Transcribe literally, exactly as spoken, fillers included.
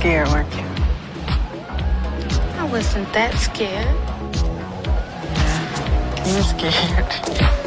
scared, weren't you? I wasn't that scared. You were scared.